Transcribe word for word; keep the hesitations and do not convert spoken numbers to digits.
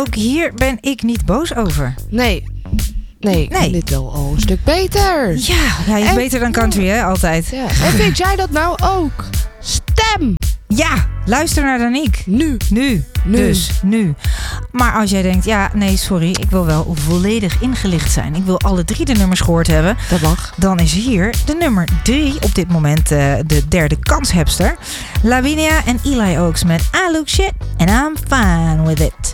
ook hier ben ik niet boos over. Nee. Nee, ik Nee. vind dit wel al een stuk beter. Ja, ja je is En- beter dan country, hè? Altijd. Ja. En vind jij dat nou ook? Stem! Ja, luister naar Danique. Nu. Nu. Nu. Dus, nu. Maar als jij denkt, ja, nee, sorry, ik wil wel volledig ingelicht zijn. Ik wil alle drie de nummers gehoord hebben. Dat mag. Dan is hier de nummer drie, op dit moment uh, de derde kanshebster. Lavinia en Eli Oaks met I look shit and I'm fine with it.